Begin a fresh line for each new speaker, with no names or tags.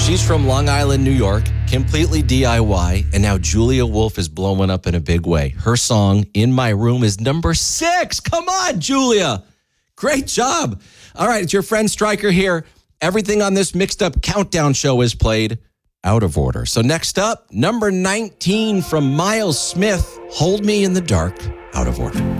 She's from Long Island, New York, completely DIY, and now Julia Wolf is blowing up in a big way. Her song, In My Room, is number 6. Come on, Julia. Great job. All right, it's your friend Stryker here. Everything on this mixed up countdown show is played out of order. So next up, number 19 from Miles Smith, Hold Me in the Dark, out of order.